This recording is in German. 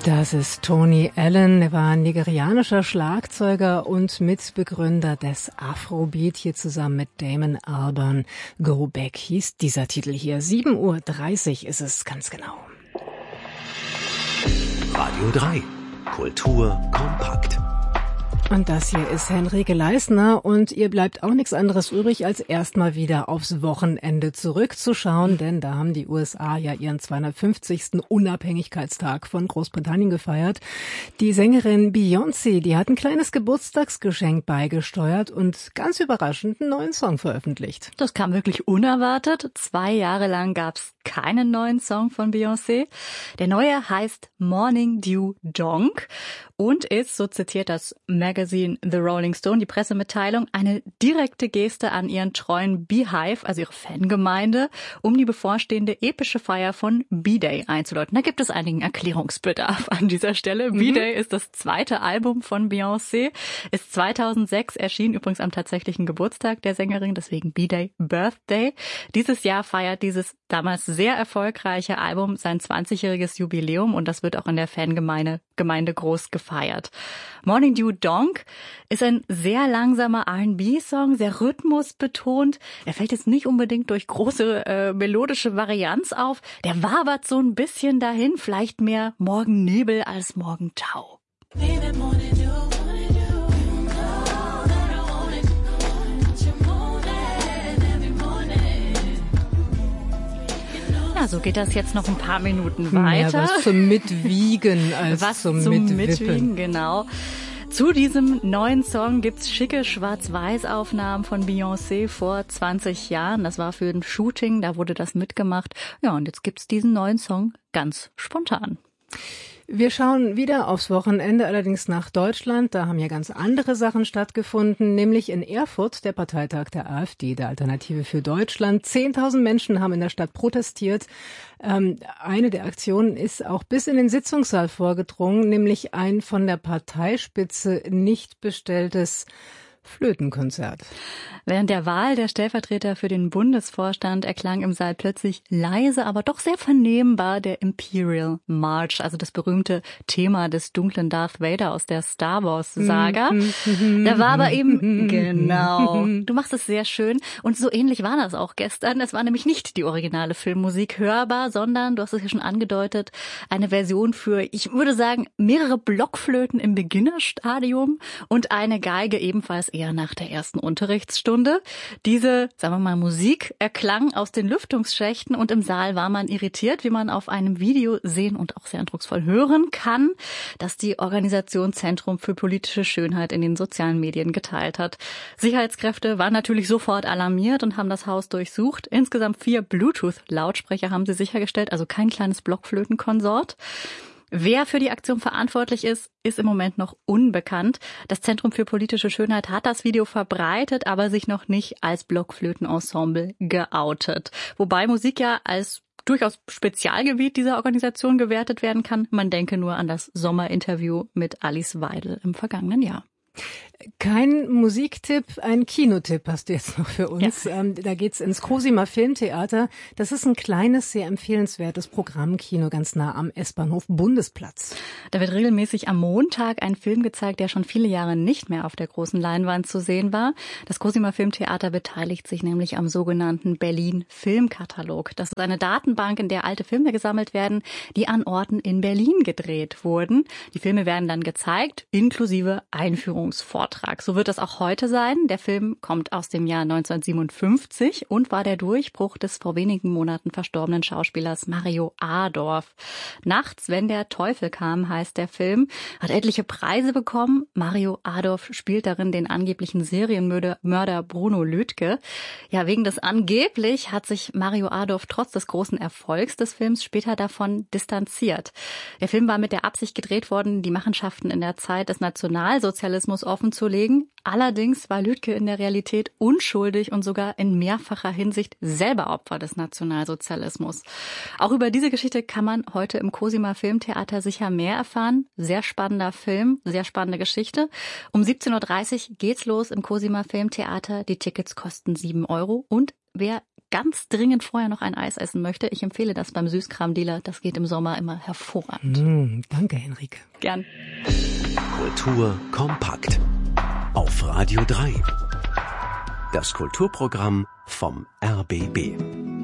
Das ist Tony Allen. Er war ein nigerianischer Schlagzeuger und Mitbegründer des Afrobeat, hier zusammen mit Damon Albarn. Go Back hieß dieser Titel hier. 7:30 Uhr ist es ganz genau. Radio 3. Kultur kompakt. Und das hier ist Henrike Leisner und ihr bleibt auch nichts anderes übrig, als erstmal wieder aufs Wochenende zurückzuschauen, denn da haben die USA ja ihren 250. Unabhängigkeitstag von Großbritannien gefeiert. Die Sängerin Beyoncé, die hat ein kleines Geburtstagsgeschenk beigesteuert und ganz überraschend einen neuen Song veröffentlicht. Das kam wirklich unerwartet. 2 Jahre lang gab's keinen neuen Song von Beyoncé. Der neue heißt Morning Dew Donk und ist, so zitiert das Magazine The Rolling Stone, die Pressemitteilung, eine direkte Geste an ihren treuen Beehive, also ihre Fangemeinde, um die bevorstehende epische Feier von B-Day einzuläuten. Da gibt es einigen Erklärungsbedarf an dieser Stelle. B-Day ist das 2. Album von Beyoncé, ist 2006 erschienen, übrigens am tatsächlichen Geburtstag der Sängerin, deswegen B-Day Birthday. Dieses Jahr feiert dieses damals sehr erfolgreiche Album sein 20-jähriges Jubiläum und das wird auch in der Fangemeinde groß gefeiert. Morning Dew Donk ist ein sehr langsamer R&B-Song, sehr rhythmusbetont. Er fällt jetzt nicht unbedingt durch große melodische Varianz auf. Der wabert so ein bisschen dahin, vielleicht mehr Morgennebel als Morgentau. Ja, so geht das jetzt noch ein paar Minuten weiter. Ja, was zum Mitwiegen als was zum Mitwiegen, genau. Zu diesem neuen Song gibt's schicke Schwarz-Weiß-Aufnahmen von Beyoncé vor 20 Jahren. Das war für ein Shooting, da wurde das mitgemacht. Ja, und jetzt gibt's diesen neuen Song ganz spontan. Wir schauen wieder aufs Wochenende, allerdings nach Deutschland. Da haben ja ganz andere Sachen stattgefunden, nämlich in Erfurt, der Parteitag der AfD, der Alternative für Deutschland. 10.000 Menschen haben in der Stadt protestiert. Eine der Aktionen ist auch bis in den Sitzungssaal vorgedrungen, nämlich ein von der Parteispitze nicht bestelltes Flötenkonzert. Während der Wahl der Stellvertreter für den Bundesvorstand erklang im Saal plötzlich leise, aber doch sehr vernehmbar der Imperial March, also das berühmte Thema des dunklen Darth Vader aus der Star Wars Saga. Da war aber eben, genau, du machst es sehr schön und so ähnlich war das auch gestern. Es war nämlich nicht die originale Filmmusik hörbar, sondern, du hast es ja schon angedeutet, eine Version für, ich würde sagen, mehrere Blockflöten im Beginnerstadium und eine Geige ebenfalls eher nach der ersten Unterrichtsstunde. Diese, sagen wir mal, Musik erklang aus den Lüftungsschächten und im Saal war man irritiert, wie man auf einem Video sehen und auch sehr eindrucksvoll hören kann, dass die Organisation Zentrum für politische Schönheit in den sozialen Medien geteilt hat. Sicherheitskräfte waren natürlich sofort alarmiert und haben das Haus durchsucht. Insgesamt 4 Bluetooth-Lautsprecher haben sie sichergestellt, also kein kleines Blockflötenkonsort. Wer für die Aktion verantwortlich ist, ist im Moment noch unbekannt. Das Zentrum für politische Schönheit hat das Video verbreitet, aber sich noch nicht als Blockflötenensemble geoutet. Wobei Musik ja als durchaus Spezialgebiet dieser Organisation gewertet werden kann. Man denke nur an das Sommerinterview mit Alice Weidel im vergangenen Jahr. Kein Musiktipp, ein Kinotipp hast du jetzt noch für uns. Ja. Da geht's ins Cosima Filmtheater. Das ist ein kleines, sehr empfehlenswertes Programmkino ganz nah am S-Bahnhof Bundesplatz. Da wird regelmäßig am Montag ein Film gezeigt, der schon viele Jahre nicht mehr auf der großen Leinwand zu sehen war. Das Cosima Filmtheater beteiligt sich nämlich am sogenannten Berlin Filmkatalog. Das ist eine Datenbank, in der alte Filme gesammelt werden, die an Orten in Berlin gedreht wurden. Die Filme werden dann gezeigt, inklusive Einführungsvortrag. So wird das auch heute sein. Der Film kommt aus dem Jahr 1957 und war der Durchbruch des vor wenigen Monaten verstorbenen Schauspielers Mario Adorf. Nachts, wenn der Teufel kam, heißt der Film, hat etliche Preise bekommen. Mario Adorf spielt darin den angeblichen Serienmörder Bruno Lütke. Ja, wegen des angeblich hat sich Mario Adorf trotz des großen Erfolgs des Films später davon distanziert. Der Film war mit der Absicht gedreht worden, die Machenschaften in der Zeit des Nationalsozialismus offenzulegen. Allerdings war Lütke in der Realität unschuldig und sogar in mehrfacher Hinsicht selber Opfer des Nationalsozialismus. Auch über diese Geschichte kann man heute im Cosima Filmtheater sicher mehr erfahren. Sehr spannender Film, sehr spannende Geschichte. Um 17:30 Uhr geht's los im Cosima Filmtheater. Die Tickets kosten 7 € und wer ganz dringend vorher noch ein Eis essen möchte, ich empfehle das beim Süßkramdealer. Das geht im Sommer immer hervorragend. Danke, Henrike. Gern. Kultur kompakt. Auf Radio 3. Das Kulturprogramm vom RBB.